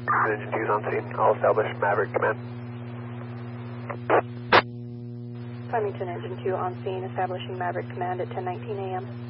Engine 2's on scene. I'll establish Maverick command. Flemington Engine 2 on scene, establishing Maverick command at 10:19 a.m.